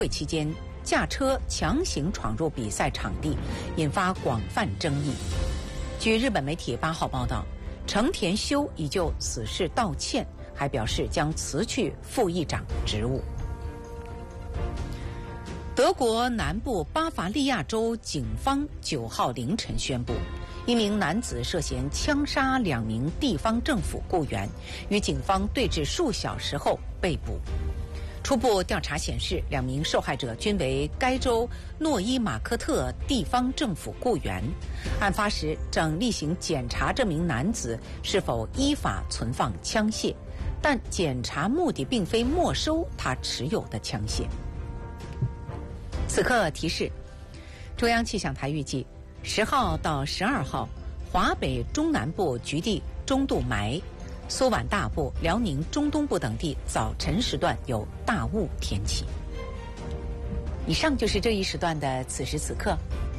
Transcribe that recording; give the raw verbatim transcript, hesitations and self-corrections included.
会期间驾车强行闯入比赛场地，引发广泛争议。据日本媒体八号报道，成田修已就此事道歉，还表示将辞去副议长职务。德国南部巴伐利亚州警方九号凌晨宣布，一名男子涉嫌枪杀两名地方政府雇员，与警方对峙数小时后被捕。初步调查显示，两名受害者均为该州诺伊马科特地方政府雇员。案发时正例行检查这名男子是否依法存放枪械，但检查目的并非没收他持有的枪械。此刻提示，中央气象台预计十号到十二号，华北中南部局地中度霾，苏皖大部、辽宁中东部等地早晨时段有大雾天气。以上就是这一时段的此时此刻。